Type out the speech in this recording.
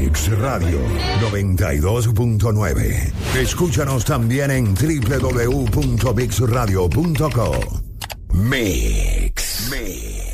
Mix Radio 92.9. Escúchanos también en www.mixradio.co. Mix.